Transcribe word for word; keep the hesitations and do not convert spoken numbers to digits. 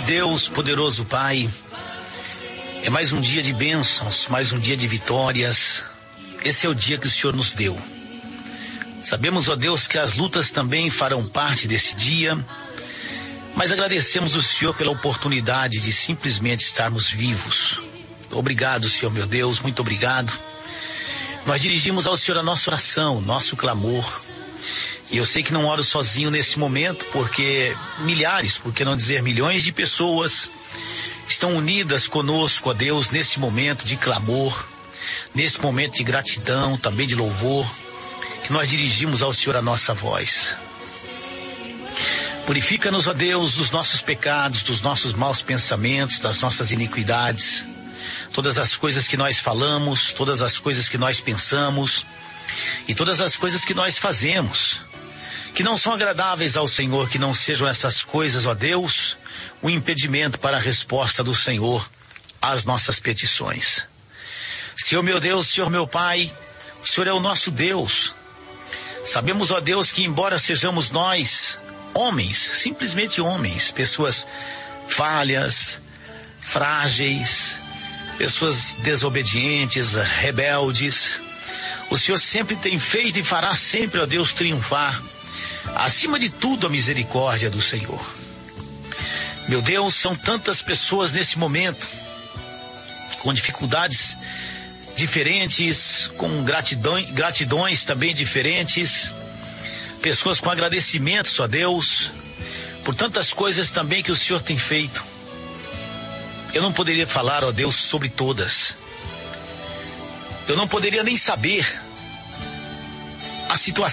Deus, poderoso Pai, é mais um dia de bênçãos, mais um dia de vitórias. Esse é o dia que o Senhor nos deu. Sabemos, ó Deus, que as lutas também farão parte desse dia, mas agradecemos o Senhor pela oportunidade de simplesmente estarmos vivos. Obrigado, Senhor meu Deus, muito obrigado. Nós dirigimos ao Senhor a nossa oração, nosso clamor. E eu sei que não oro sozinho nesse momento, porque milhares, por que não dizer milhões de pessoas estão unidas conosco, ó Deus, nesse momento de clamor, nesse momento de gratidão, também de louvor, que nós dirigimos ao Senhor a nossa voz. Purifica-nos, ó Deus, dos nossos pecados, dos nossos maus pensamentos, das nossas iniquidades, todas as coisas que nós falamos, todas as coisas que nós pensamos e todas as coisas que nós fazemos, que não são agradáveis ao Senhor, que não sejam essas coisas, ó Deus, um impedimento para a resposta do Senhor às nossas petições. Senhor meu Deus, Senhor meu Pai, o Senhor é o nosso Deus. Sabemos, ó Deus, que embora sejamos nós homens, simplesmente homens, pessoas falhas, frágeis, pessoas desobedientes, rebeldes, o Senhor sempre tem feito e fará sempre, ó Deus, triunfar. Acima de tudo, a misericórdia do Senhor. Meu Deus, são tantas pessoas nesse momento, com dificuldades diferentes, com gratidão, gratidões também diferentes, pessoas com agradecimentos a Deus, por tantas coisas também que o Senhor tem feito. Eu não poderia falar, ó Deus, sobre todas. Eu não poderia nem saber a situação